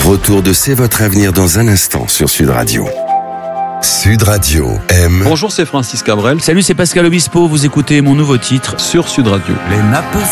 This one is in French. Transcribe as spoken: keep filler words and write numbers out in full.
Retour de C'est votre avenir dans un instant sur Sud Radio. Sud Radio aime. Bonjour, c'est Francis Cabrel Salut, c'est Pascal Obispo. Vous écoutez mon nouveau titre sur Sud Radio. Les nappes